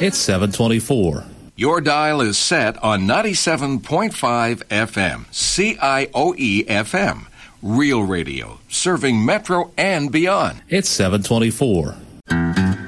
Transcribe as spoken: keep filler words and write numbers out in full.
It's seven twenty-four. Your dial is set on ninety-seven point five F M, C I O E F M. Real radio, serving Metro and beyond. It's seven twenty-four.